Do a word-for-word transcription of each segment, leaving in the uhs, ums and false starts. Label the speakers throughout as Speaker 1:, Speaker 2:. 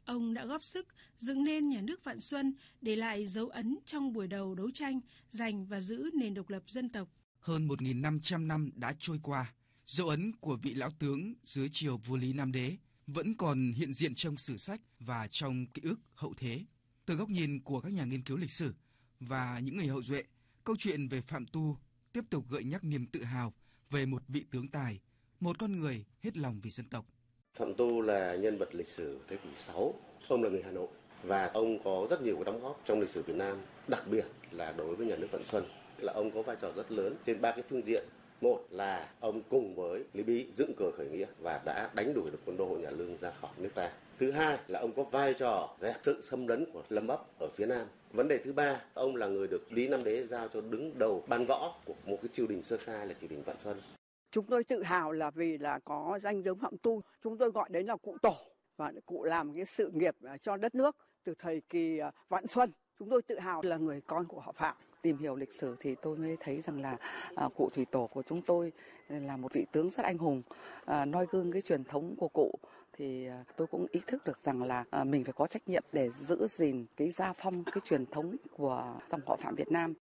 Speaker 1: ông đã góp sức dựng nên nhà nước Vạn Xuân, để lại dấu ấn trong buổi đầu đấu tranh giành và giữ nền độc lập dân tộc.
Speaker 2: Hơn một nghìn năm trăm năm đã trôi qua, dấu ấn của vị lão tướng dưới triều vua Lý Nam Đế vẫn còn hiện diện trong sử sách và trong ký ức hậu thế. Từ góc nhìn của các nhà nghiên cứu lịch sử và những người hậu duệ, câu chuyện về Phạm Tu tiếp tục gợi nhắc niềm tự hào về một vị tướng tài, một con người hết lòng vì dân tộc.
Speaker 3: Phạm Tu là nhân vật lịch sử thế kỷ sáu. Ông là người Hà Nội và ông có rất nhiều cái đóng góp trong lịch sử Việt Nam, đặc biệt là đối với nhà nước Vạn Xuân. Là ông có vai trò rất lớn trên ba cái phương diện. Một là ông cùng với Lý Bí dựng cờ khởi nghĩa và đã đánh đuổi được quân Đô nhà Lương ra khỏi nước ta. Thứ hai là ông có vai trò dẹp sự xâm lấn của Lâm Ấp ở phía Nam. Vấn đề thứ ba, ông là người được Lý Nam Đế giao cho đứng đầu ban võ của một cái triều đình sơ khai là triều đình Vạn Xuân.
Speaker 4: Chúng tôi tự hào là vì là có danh giống Phạm Tu, chúng tôi gọi đấy là cụ tổ, và cụ làm cái sự nghiệp cho đất nước từ thời kỳ Vạn Xuân. Chúng tôi tự hào là người con của họ Phạm.
Speaker 5: Tìm hiểu lịch sử thì tôi mới thấy rằng là à, cụ thủy tổ của chúng tôi là một vị tướng rất anh hùng, à, noi gương cái truyền thống của cụ. Thì à, tôi cũng ý thức được rằng là à, mình phải có trách nhiệm để giữ gìn cái gia phong, cái truyền thống của dòng họ Phạm Việt Nam.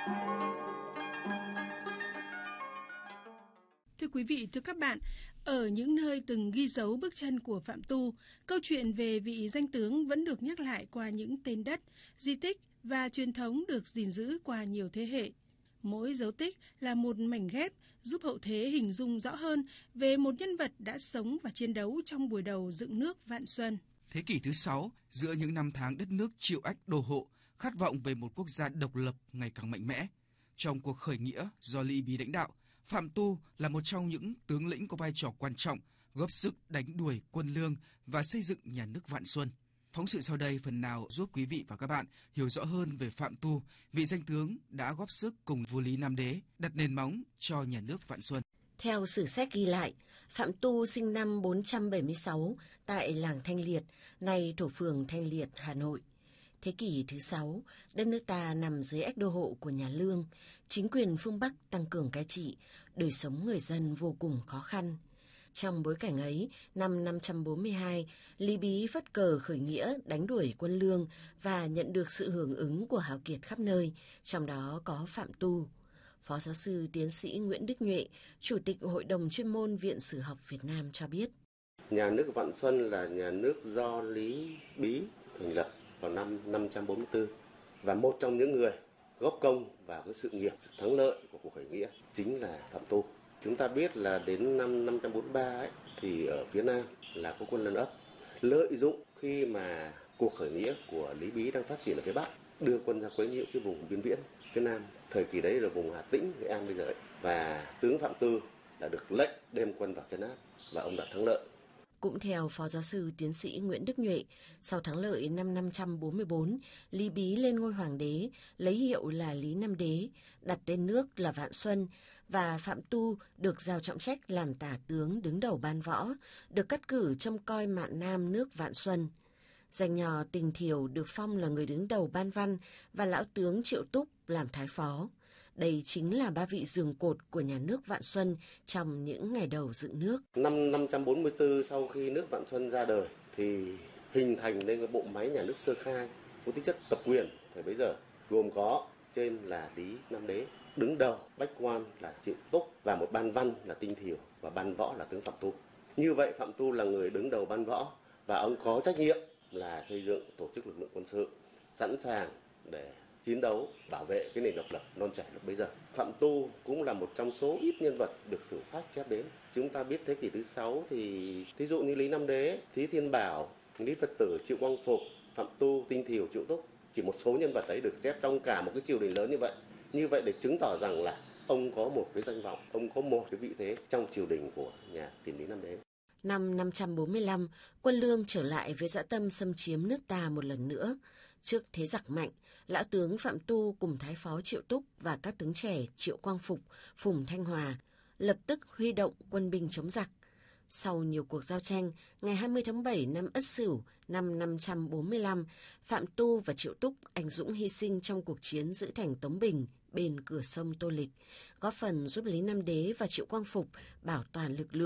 Speaker 1: Thưa quý vị, thưa các bạn, ở những nơi từng ghi dấu bước chân của Phạm Tu, câu chuyện về vị danh tướng vẫn được nhắc lại qua những tên đất, di tích và truyền thống được gìn giữ qua nhiều thế hệ. Mỗi dấu tích là một mảnh ghép giúp hậu thế hình dung rõ hơn về một nhân vật đã sống và chiến đấu trong buổi đầu dựng nước Vạn Xuân.
Speaker 2: Thế kỷ thứ sáu, giữa những năm tháng đất nước chịu ách đô hộ, khát vọng về một quốc gia độc lập ngày càng mạnh mẽ. Trong cuộc khởi nghĩa do Lý Bí lãnh đạo, Phạm Tu là một trong những tướng lĩnh có vai trò quan trọng, góp sức đánh đuổi quân Lương và xây dựng nhà nước Vạn Xuân. Phóng sự sau đây phần nào giúp quý vị và các bạn hiểu rõ hơn về Phạm Tu, vị danh tướng đã góp sức cùng vua Lý Nam Đế đặt nền móng cho nhà nước Vạn Xuân.
Speaker 6: Theo sử sách ghi lại, Phạm Tu sinh năm bốn trăm bảy mươi sáu tại làng Thanh Liệt, nay thuộc phường Thanh Liệt, Hà Nội. Thế kỷ thứ sáu, đất nước ta nằm dưới ách đô hộ của nhà Lương, chính quyền phương Bắc tăng cường cai trị, đời sống người dân vô cùng khó khăn. Trong bối cảnh ấy, năm năm trăm bốn mươi hai, Lý Bí phất cờ khởi nghĩa đánh đuổi quân Lương và nhận được sự hưởng ứng của hào kiệt khắp nơi, trong đó có Phạm Tu. Phó giáo sư tiến sĩ Nguyễn Đức Nhuệ, Chủ tịch Hội đồng chuyên môn Viện Sử học Việt Nam cho biết.
Speaker 3: Nhà nước Vạn Xuân là nhà nước do Lý Bí thành lập vào năm năm trăm bốn mươi tư và một trong những người góp công vào cái sự nghiệp sự thắng lợi của cuộc khởi nghĩa chính là Phạm Tu. Chúng ta biết là đến năm năm trăm bốn mươi ba ấy, thì ở phía Nam là có quân Lân Ấp lợi dụng khi mà cuộc khởi nghĩa của Lý Bí đang phát triển ở phía Bắc, đưa quân ra quấy nhiễu cái vùng biên viễn phía Nam. Thời kỳ đấy là vùng Hà Tĩnh, Nghệ An bây giờ ấy. Và tướng Phạm Tu là được lệnh đem quân vào trấn áp và ông đã thắng lợi.
Speaker 6: Cũng theo Phó giáo sư tiến sĩ Nguyễn Đức Nhuệ, sau thắng lợi năm năm trăm bốn mươi tư, Lý Bí lên ngôi hoàng đế, lấy hiệu là Lý Nam Đế, đặt tên nước là Vạn Xuân, và Phạm Tu được giao trọng trách làm tả tướng đứng đầu ban võ, được cắt cử trông coi mạn Nam nước Vạn Xuân. Danh nhò Tình Thiểu được phong là người đứng đầu ban văn và lão tướng Triệu Túc làm thái phó. Đây chính là ba vị giường cột của nhà nước Vạn Xuân trong những ngày đầu dựng nước.
Speaker 3: Năm năm trăm bốn mươi tư, sau khi nước Vạn Xuân ra đời thì hình thành nên cái bộ máy nhà nước sơ khai có tính chất tập quyền thời bấy giờ, gồm có trên là Lý Nam Đế, đứng đầu bách quan là Triệu Túc và một ban văn là Tinh Thiểu và ban võ là tướng Phạm Tu. Như vậy Phạm Tu là người đứng đầu ban võ và ông có trách nhiệm là xây dựng tổ chức lực lượng quân sự sẵn sàng để chiến đấu bảo vệ cái nền độc lập non trẻ lúc bấy giờ. Phạm Tu cũng là một trong số ít nhân vật được sử sách chép đến. Chúng ta biết thế kỷ thứ sáu thì ví dụ như Lý Nam Đế, Thí Thiên Bảo, Lý Phật Tử, Triệu Quang Phục, Phạm Tu, Tinh Thiểu, Triệu Túc, chỉ một số nhân vật đấy được xếp trong cả một cái triều đình lớn như vậy. Như vậy để chứng tỏ rằng là ông có một cái danh vọng, ông có một cái vị thế trong triều đình của nhà tiền Lý Nam Đế.
Speaker 6: Năm năm trăm bốn mươi lăm, quân Lương trở lại với dã tâm xâm chiếm nước ta một lần nữa. Trước thế giặc mạnh, lão tướng Phạm Tu cùng thái phó Triệu Túc và các tướng trẻ Triệu Quang Phục, Phùng Thanh Hòa lập tức huy động quân binh chống giặc. Sau nhiều cuộc giao tranh, ngày hai mươi tháng bảy năm Ất Sửu năm năm trăm bốn mươi lăm, Phạm Tu và Triệu Túc anh dũng hy sinh trong cuộc chiến giữ thành Tống Bình bên cửa sông Tô Lịch, góp phần giúp Lý Nam Đế và Triệu Quang Phục bảo toàn lực lượng,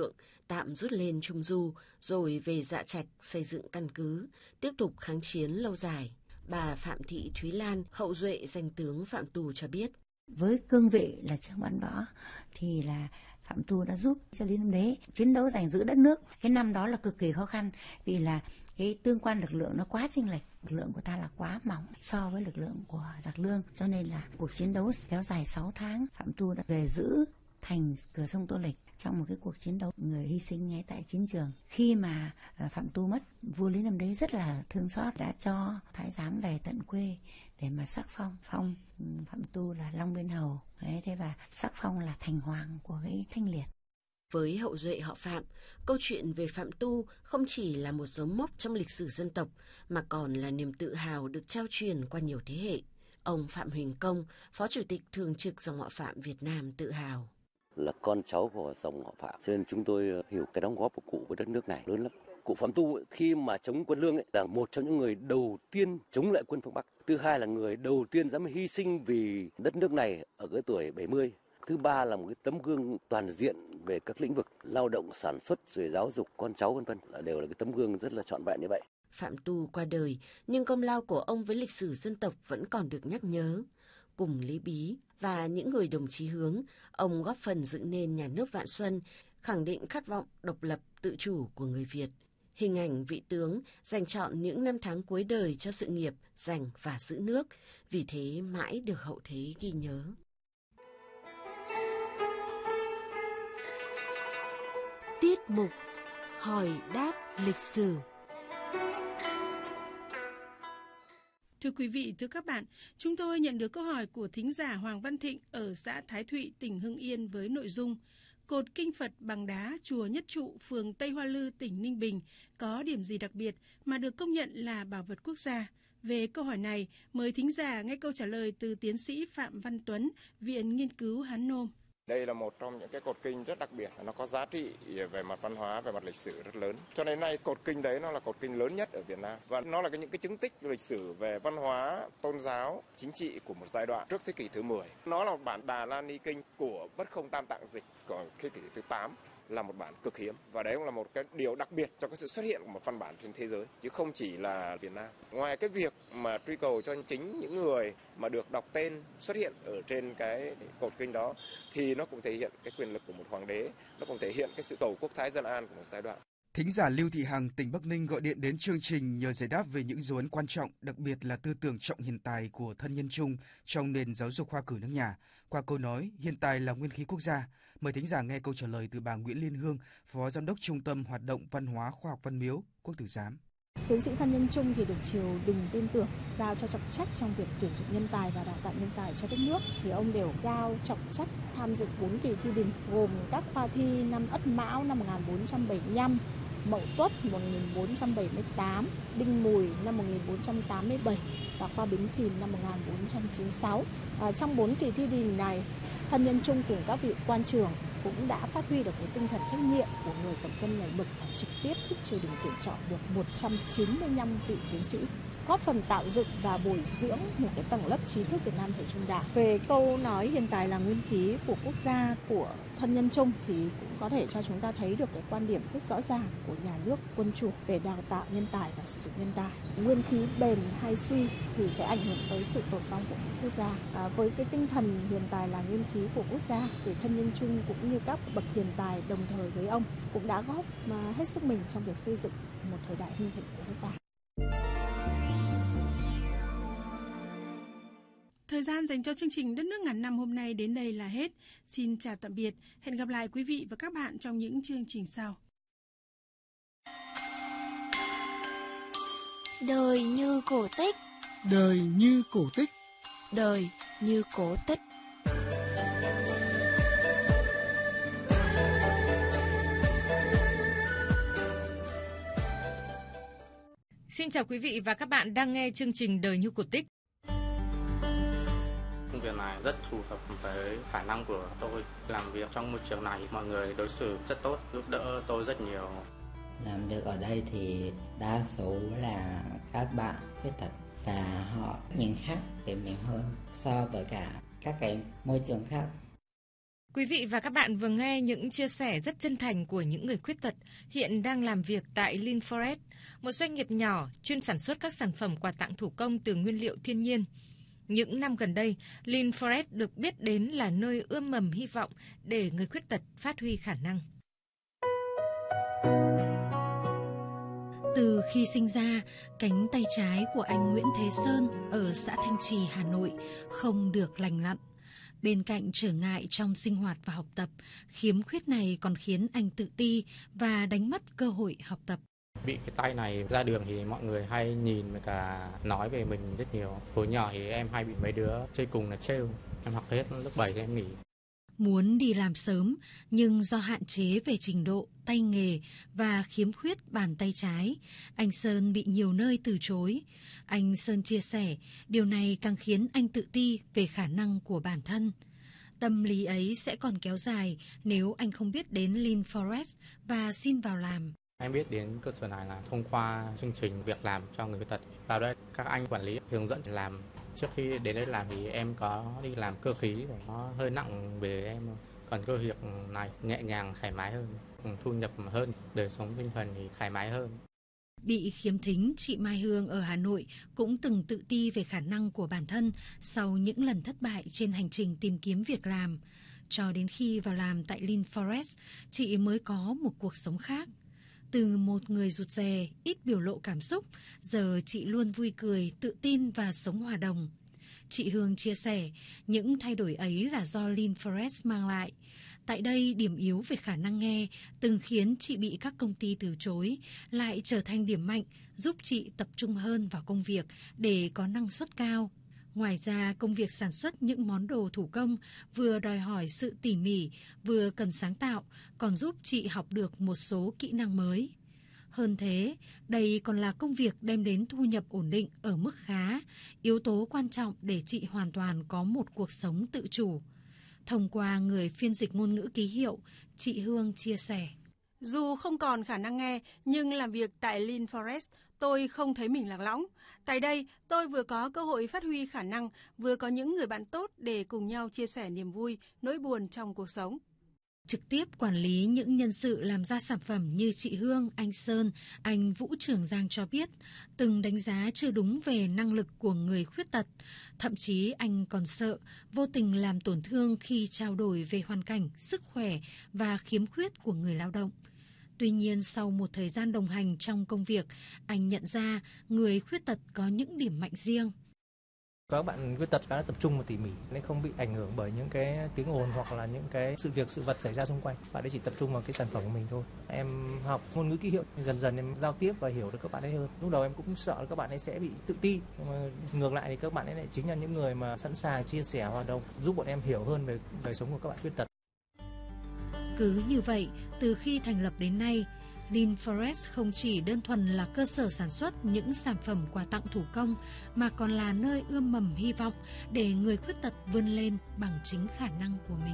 Speaker 6: tạm rút lên Trung Du, rồi về Dạ Trạch xây dựng căn cứ, tiếp tục kháng chiến lâu dài. Bà Phạm Thị Thúy Lan, hậu duệ danh tướng Phạm Tu cho biết.
Speaker 7: Với cương vị là trưởng ban võ thì là Phạm Tu đã giúp cho Lý Nam Đế chiến đấu giành giữ đất nước. Cái năm đó là cực kỳ khó khăn vì là cái tương quan lực lượng nó quá chênh lệch, lực lượng của ta là quá mỏng so với lực lượng của giặc Lương, cho nên là cuộc chiến đấu kéo dài sáu tháng. Phạm Tu đã về giữ thành cửa sông Tô Lịch trong một cái cuộc chiến đấu, người hy sinh ngay tại chiến trường. Khi mà Phạm Tu mất, vua Lý Nam Đế rất là thương xót, đã cho thái giám về tận quê để mà sắc phong phong Phạm Tu là Long Biên Hầu. Đấy, thế và sắc phong là thành hoàng của cái Thanh Liệt.
Speaker 6: Với hậu duệ họ Phạm, câu chuyện về Phạm Tu không chỉ là một dấu mốc trong lịch sử dân tộc mà còn là niềm tự hào được trao truyền qua nhiều thế hệ. Ông Phạm Huỳnh Công, Phó Chủ tịch Thường trực Dòng họ Phạm Việt Nam tự hào.
Speaker 8: Là con cháu của dòng họ Phạm, cho nên chúng tôi hiểu cái đóng góp của cụ với đất nước này lớn lắm. Cụ Phạm Tu khi mà chống quân Lương ấy, là một trong những người đầu tiên chống lại quân phương Bắc. Thứ hai là người đầu tiên dám hy sinh vì đất nước này ở cái tuổi bảy mươi. Thứ ba là một cái tấm gương toàn diện về các lĩnh vực lao động, sản xuất, rồi giáo dục con cháu vân vân, là đều là cái tấm gương rất là trọn vẹn như vậy.
Speaker 6: Phạm Tu qua đời, nhưng công lao của ông với lịch sử dân tộc vẫn còn được nhắc nhớ. Cùng Lý Bí và những người đồng chí hướng, ông góp phần dựng nên nhà nước Vạn Xuân, khẳng định khát vọng độc lập tự chủ của người Việt. Hình ảnh vị tướng dành trọn những năm tháng cuối đời cho sự nghiệp giành và giữ nước, vì thế mãi được hậu thế ghi nhớ. Tiết mục Hỏi đáp lịch sử.
Speaker 1: Thưa quý vị, thưa các bạn, chúng tôi nhận được câu hỏi của thính giả Hoàng Văn Thịnh ở xã Thái Thụy, tỉnh Hưng Yên với nội dung: cột kinh Phật bằng đá chùa Nhất Trụ, phường Tây Hoa Lư, tỉnh Ninh Bình có điểm gì đặc biệt mà được công nhận là bảo vật quốc gia? Về câu hỏi này, mời thính giả nghe câu trả lời từ tiến sĩ Phạm Văn Tuấn, Viện Nghiên cứu Hán Nôm.
Speaker 9: Đây là một trong những cái cột kinh rất đặc biệt, nó có giá trị về mặt văn hóa, về mặt lịch sử rất lớn. Cho nên nay cột kinh đấy nó là cột kinh lớn nhất ở Việt Nam và nó là cái những cái chứng tích lịch sử về văn hóa, tôn giáo, chính trị của một giai đoạn trước thế kỷ thứ mười. Nó là một bản Đà La Ni Kinh của Bất Không Tam Tạng Dịch của thế kỷ thứ tám, là một bản cực hiếm và đấy cũng là một cái điều đặc biệt cho cái sự xuất hiện của một văn bản trên thế giới chứ không chỉ là Việt Nam. Ngoài cái việc mà truy cầu cho chính những người mà được đọc tên xuất hiện ở trên cái cột kinh đó thì nó cũng thể hiện cái quyền lực của một hoàng đế, nó cũng thể hiện cái sự tổ quốc thái dân an của một giai đoạn.
Speaker 2: Thính giả Lưu Thị Hằng, tỉnh Bắc Ninh gọi điện đến chương trình nhờ giải đáp về những dấu ấn quan trọng, đặc biệt là tư tưởng trọng hiền tài của thân nhân Trung trong nền giáo dục khoa cử nước nhà. Qua câu nói hiền tài là nguyên khí quốc gia, mời thính giả nghe câu trả lời từ bà Nguyễn Liên Hương, Phó Giám đốc Trung tâm Hoạt động Văn hóa Khoa học Văn Miếu, Quốc tử giám.
Speaker 10: Tiến sĩ thân nhân Trung thì được triều đình tin tưởng, giao cho trọng trách trong việc tuyển dụng nhân tài và đào tạo nhân tài cho đất nước. Thì ông đều giao trọng trách tham dự bốn kỳ thi đình, gồm các khoa thi năm Ất Mão năm một nghìn bốn trăm bảy mươi lăm, Mậu Tuất một nghìn bốn trăm bảy mươi tám, Đinh Mùi năm một nghìn bốn trăm tám mươi bảy và khoa Bính Thìn năm một nghìn bốn trăm chín mươi sáu. À, trong bốn kỳ thi đình này, thân nhân Trung cùng các vị quan trưởng cũng đã phát huy được cái tinh thần trách nhiệm của người tổng quân nhảy bực và trực tiếp giúp triều đình tuyển chọn được một trăm chín mươi lăm vị tiến sĩ, góp phần tạo dựng và bồi dưỡng một cái tầng lớp trí thức Việt Nam thời Trung Đại. Về câu nói hiền tài là nguyên khí của quốc gia của thân nhân Trung thì cũng có thể cho chúng ta thấy được cái quan điểm rất rõ ràng của nhà nước quân chủ về đào tạo nhân tài và sử dụng nhân tài. Nguyên khí bền hay suy thì sẽ ảnh hưởng tới sự tồn vong của quốc gia. À, với cái tinh thần hiền tài là nguyên khí của quốc gia thì thân nhân Trung cũng như các bậc hiền tài đồng thời với ông cũng đã góp mà hết sức mình trong việc xây dựng một thời đại hưng thịnh của nước ta.
Speaker 1: Thời gian dành cho chương trình Đất nước ngàn năm hôm nay đến đây là hết. Xin chào tạm biệt. Hẹn gặp lại quý vị và các bạn trong những chương trình sau.
Speaker 11: Đời như cổ tích.
Speaker 12: Đời như cổ tích.
Speaker 11: Đời như cổ tích.
Speaker 13: Xin chào quý vị và các bạn đang nghe chương trình Đời như cổ tích.
Speaker 14: Công việc này rất phù hợp với khả năng của tôi. Làm việc trong môi trường này, mọi người đối xử rất tốt, giúp đỡ tôi rất nhiều.
Speaker 15: Làm việc ở đây thì đa số là các bạn khuyết tật và họ nhìn khác về mình hơn so với cả các cái môi trường khác.
Speaker 13: Quý vị và các bạn vừa nghe những chia sẻ rất chân thành của những người khuyết tật hiện đang làm việc tại Lean Forest, một doanh nghiệp nhỏ chuyên sản xuất các sản phẩm quà tặng thủ công từ nguyên liệu thiên nhiên. Những năm gần đây, Lean Forest được biết đến là nơi ươm mầm hy vọng để người khuyết tật phát huy khả năng.
Speaker 16: Từ khi sinh ra, cánh tay trái của anh Nguyễn Thế Sơn ở xã Thanh Trì, Hà Nội không được lành lặn. Bên cạnh trở ngại trong sinh hoạt và học tập, khiếm khuyết này còn khiến anh tự ti và đánh mất cơ hội học tập.
Speaker 14: Bị cái tay này ra đường thì mọi người hay nhìn và cả nói về mình rất nhiều. Hồi nhỏ thì em hay bị mấy đứa chơi cùng là trêu. Em học hết lớp bảy thì em nghỉ.
Speaker 16: Muốn đi làm sớm, nhưng do hạn chế về trình độ, tay nghề và khiếm khuyết bàn tay trái, anh Sơn bị nhiều nơi từ chối. Anh Sơn chia sẻ, điều này càng khiến anh tự ti về khả năng của bản thân. Tâm lý ấy sẽ còn kéo dài nếu anh không biết đến Lean Forest và xin vào làm.
Speaker 14: Em biết đến cơ sở này là thông qua chương trình việc làm cho người khuyết tật. Vào đây các anh quản lý hướng dẫn làm. Trước khi đến đây làm thì em có đi làm cơ khí, nó hơi nặng về em. Còn cơ việc này nhẹ nhàng, thoải mái hơn, thu nhập hơn, đời sống tinh thần thì thoải mái hơn.
Speaker 16: Bị khiếm thính, chị Mai Hương ở Hà Nội cũng từng tự ti về khả năng của bản thân sau những lần thất bại trên hành trình tìm kiếm việc làm. Cho đến khi vào làm tại Lean Forest, chị mới có một cuộc sống khác. Từ một người rụt rè, ít biểu lộ cảm xúc, giờ chị luôn vui cười, tự tin và sống hòa đồng. Chị Hương chia sẻ, những thay đổi ấy là do Lean Forest mang lại. Tại đây, điểm yếu về khả năng nghe từng khiến chị bị các công ty từ chối, lại trở thành điểm mạnh, giúp chị tập trung hơn vào công việc để có năng suất cao. Ngoài ra, công việc sản xuất những món đồ thủ công vừa đòi hỏi sự tỉ mỉ, vừa cần sáng tạo, còn giúp chị học được một số kỹ năng mới. Hơn thế, đây còn là công việc đem đến thu nhập ổn định ở mức khá, yếu tố quan trọng để chị hoàn toàn có một cuộc sống tự chủ. Thông qua người phiên dịch ngôn ngữ ký hiệu, chị Hương chia sẻ.
Speaker 1: Dù không còn khả năng nghe, nhưng làm việc tại Lean Forest, tôi không thấy mình lạc lõng. Tại đây, tôi vừa có cơ hội phát huy khả năng, vừa có những người bạn tốt để cùng nhau chia sẻ niềm vui, nỗi buồn trong cuộc sống.
Speaker 16: Trực tiếp quản lý những nhân sự làm ra sản phẩm như chị Hương, anh Sơn, anh Vũ Trường Giang cho biết, từng đánh giá chưa đúng về năng lực của người khuyết tật. Thậm chí anh còn sợ, vô tình làm tổn thương khi trao đổi về hoàn cảnh, sức khỏe và khiếm khuyết của người lao động. Tuy nhiên, sau một thời gian đồng hành trong công việc, anh nhận ra người khuyết tật có những điểm mạnh riêng.
Speaker 17: Các bạn khuyết tật khá tập trung và tỉ mỉ nên không bị ảnh hưởng bởi những cái tiếng ồn hoặc là những cái sự việc sự vật xảy ra xung quanh. Bạn ấy chỉ tập trung vào cái sản phẩm của mình thôi. Em học ngôn ngữ ký hiệu, dần dần em giao tiếp và hiểu được các bạn ấy hơn. Lúc đầu em cũng sợ các bạn ấy sẽ bị tự ti, nhưng mà ngược lại thì các bạn ấy lại chính là những người mà sẵn sàng chia sẻ hoạt động, giúp bọn em hiểu hơn về đời sống của các bạn khuyết tật.
Speaker 16: Cứ như vậy, từ khi thành lập đến nay, Lean Forest không chỉ đơn thuần là cơ sở sản xuất những sản phẩm quà tặng thủ công, mà còn là nơi ươm mầm hy vọng để người khuyết tật vươn lên bằng chính khả năng của mình.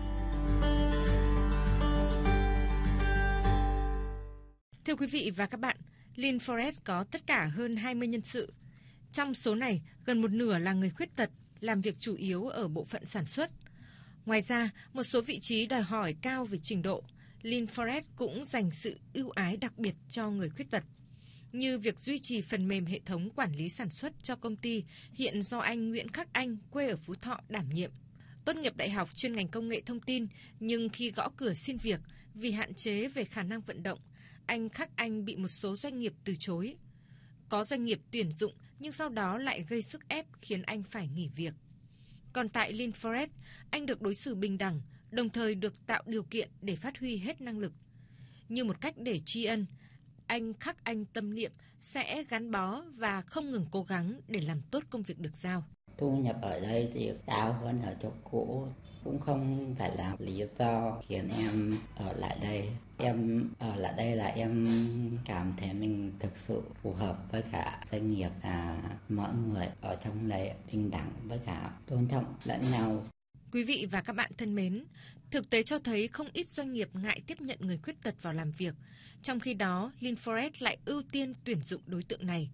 Speaker 13: Thưa quý vị và các bạn, Lean Forest có tất cả hơn hai mươi nhân sự. Trong số này, gần một nửa là người khuyết tật, làm việc chủ yếu ở bộ phận sản xuất. Ngoài ra, một số vị trí đòi hỏi cao về trình độ, Lean Forest cũng dành sự ưu ái đặc biệt cho người khuyết tật, như việc duy trì phần mềm hệ thống quản lý sản xuất cho công ty hiện do anh Nguyễn Khắc Anh, quê ở Phú Thọ đảm nhiệm. Tốt nghiệp đại học chuyên ngành công nghệ thông tin, nhưng khi gõ cửa xin việc, vì hạn chế về khả năng vận động, anh Khắc Anh bị một số doanh nghiệp từ chối. Có doanh nghiệp tuyển dụng nhưng sau đó lại gây sức ép khiến anh phải nghỉ việc. Còn tại Lean Forest, anh được đối xử bình đẳng, đồng thời được tạo điều kiện để phát huy hết năng lực. Như một cách để tri ân, anh Khắc Anh tâm niệm sẽ gắn bó và không ngừng cố gắng để làm tốt công việc được giao.
Speaker 15: Thu nhập ở đây thì cao hơn ở chỗ cũ, cũng không phải là lý do khiến em ở lại đây. Em ở lại đây là em cảm thấy mình thực sự phù hợp với cả doanh nghiệp, và mọi người ở trong đây bình đẳng với cả tôn trọng lẫn nhau.
Speaker 13: Quý vị và các bạn thân mến, thực tế cho thấy không ít doanh nghiệp ngại tiếp nhận người khuyết tật vào làm việc. Trong khi đó, Lean Forest lại ưu tiên tuyển dụng đối tượng này.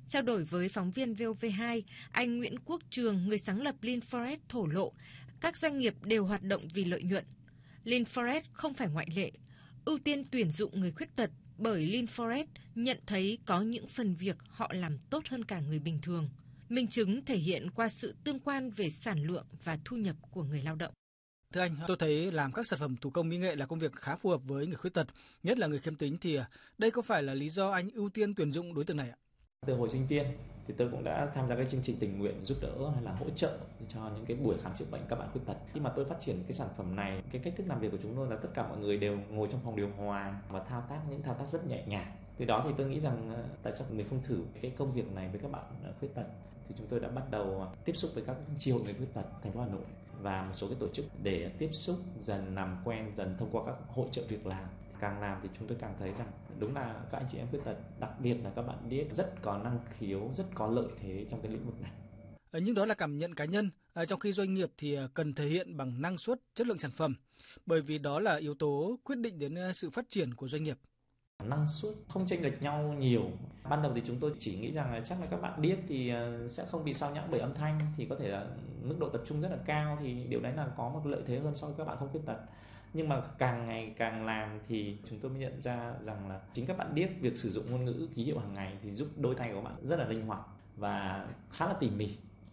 Speaker 13: Trao đổi với phóng viên vê o vê hai, anh Nguyễn Quốc Trường, người sáng lập Linforest thổ lộ, các doanh nghiệp đều hoạt động vì lợi nhuận. Linforest không phải ngoại lệ, ưu tiên tuyển dụng người khuyết tật bởi Linforest nhận thấy có những phần việc họ làm tốt hơn cả người bình thường. Minh chứng thể hiện qua sự tương quan về sản lượng và thu nhập của người lao động.
Speaker 18: Thưa anh, tôi thấy làm các sản phẩm thủ công mỹ nghệ là công việc khá phù hợp với người khuyết tật, nhất là người khiếm thính, thì đây có phải là lý do anh ưu tiên tuyển dụng đối tượng này ạ?
Speaker 19: Từ hồi sinh viên thì tôi cũng đã tham gia các chương trình tình nguyện giúp đỡ hay là hỗ trợ cho những cái buổi khám chữa bệnh các bạn khuyết tật. Khi mà tôi phát triển cái sản phẩm này, cái cách thức làm việc của chúng tôi là tất cả mọi người đều ngồi trong phòng điều hòa và thao tác những thao tác rất nhẹ nhàng. Từ đó thì tôi nghĩ rằng tại sao mình không thử cái công việc này với các bạn khuyết tật. Thì chúng tôi đã bắt đầu tiếp xúc với các chi hội người khuyết tật thành phố Hà Nội và một số cái tổ chức để tiếp xúc dần, làm quen dần thông qua các hỗ trợ việc làm. Càng làm thì chúng tôi càng thấy rằng đúng là các anh chị em khuyết tật, đặc biệt là các bạn điếc rất có năng khiếu, rất có lợi thế trong cái lĩnh vực này.
Speaker 18: Nhưng đó là cảm nhận cá nhân, trong khi doanh nghiệp thì cần thể hiện bằng năng suất, chất lượng sản phẩm, bởi vì đó là yếu tố quyết định đến sự phát triển của doanh nghiệp.
Speaker 19: Năng suất không chênh lệch nhau nhiều. Ban đầu thì chúng tôi chỉ nghĩ rằng là chắc là các bạn điếc thì sẽ không bị sao nhãng bởi âm thanh, thì có thể là mức độ tập trung rất là cao, thì điều đấy là có một lợi thế hơn so với các bạn không khuyết tật. Nhưng mà càng ngày càng làm thì chúng tôi mới nhận ra rằng là chính các bạn điếc, việc sử dụng ngôn ngữ ký hiệu hàng ngày thì giúp đôi tay của bạn rất là linh hoạt và khá là tỉ mỉ.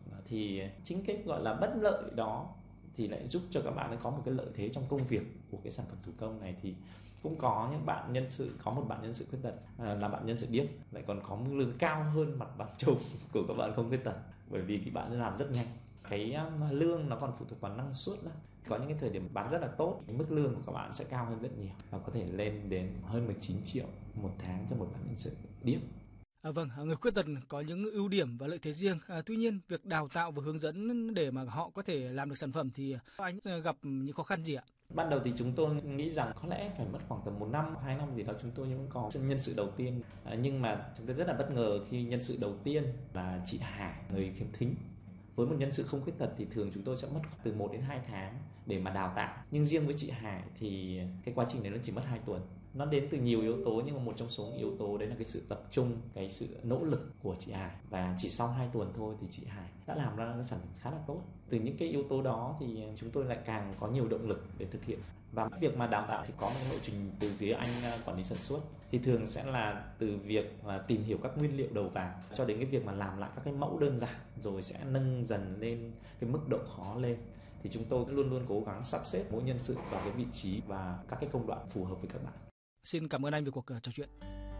Speaker 19: Thì chính cái gọi là bất lợi đó thì lại giúp cho các bạn ấy có một cái lợi thế trong công việc của cái sản phẩm thủ công này. Thì cũng có những bạn nhân sự, có một bạn nhân sự khuyết tật là bạn nhân sự điếc lại còn có mức lương cao hơn mặt bằng chung của các bạn không khuyết tật, bởi vì cái bạn ấy làm rất nhanh. Cái lương nó còn phụ thuộc vào năng suất đó. Có những cái thời điểm bán rất là tốt, mức lương của các bạn sẽ cao hơn rất nhiều và có thể lên đến hơn mười chín triệu một tháng cho một bạn nhân sự điếc.
Speaker 18: À, vâng, người khuyết tật có những ưu điểm và lợi thế riêng. À, tuy nhiên, việc đào tạo và hướng dẫn để mà họ có thể làm được sản phẩm thì anh gặp những khó khăn gì ạ?
Speaker 19: Ban đầu thì chúng tôi nghĩ rằng có lẽ phải mất khoảng tầm một năm, hai năm gì đó chúng tôi mới có nhân sự đầu tiên. À, nhưng mà chúng tôi rất là bất ngờ khi nhân sự đầu tiên là chị Hải, người khiếm thính. Với một nhân sự không khuyết tật thì thường chúng tôi sẽ mất từ một đến hai tháng để mà đào tạo. Nhưng riêng với chị Hải thì cái quá trình này nó chỉ mất hai tuần. Nó đến từ nhiều yếu tố, nhưng mà một trong số những yếu tố đấy là cái sự tập trung, cái sự nỗ lực của chị Hải. Và chỉ sau hai tuần thôi thì chị Hải đã làm ra cái sản phẩm khá là tốt. Từ những cái yếu tố đó thì chúng tôi lại càng có nhiều động lực để thực hiện. Và việc mà đào tạo thì có một lộ trình từ phía anh quản lý sản xuất. Thì thường sẽ là từ việc là tìm hiểu các nguyên liệu đầu vào cho đến cái việc mà làm lại các cái mẫu đơn giản, rồi sẽ nâng dần lên cái mức độ khó lên. Thì chúng tôi luôn luôn cố gắng sắp xếp mỗi nhân sự vào cái vị trí và các cái công đoạn phù hợp với các bạn.
Speaker 18: Xin cảm ơn anh về cuộc trò chuyện.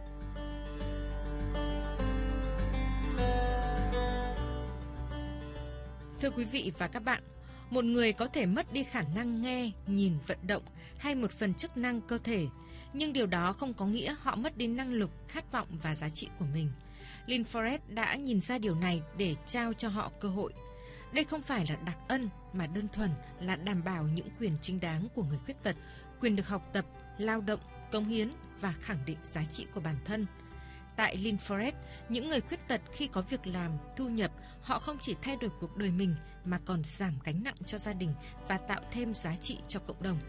Speaker 13: Thưa quý vị và các bạn, một người có thể mất đi khả năng nghe, nhìn, vận động hay một phần chức năng cơ thể, nhưng điều đó không có nghĩa họ mất đi năng lực, khát vọng và giá trị của mình. Linforest đã nhìn ra điều này để trao cho họ cơ hội. Đây không phải là đặc ân mà đơn thuần là đảm bảo những quyền chính đáng của người khuyết tật, quyền được học tập, lao động, cống hiến và khẳng định giá trị của bản thân. Tại Linforest, những người khuyết tật khi có việc làm, thu nhập, họ không chỉ thay đổi cuộc đời mình mà còn giảm gánh nặng cho gia đình và tạo thêm giá trị cho cộng đồng.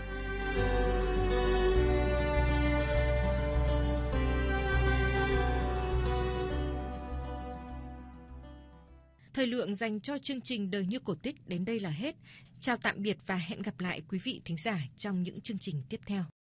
Speaker 13: Thời lượng dành cho chương trình Đời Như Cổ Tích đến đây là hết. Chào tạm biệt và hẹn gặp lại quý vị thính giả trong những chương trình tiếp theo.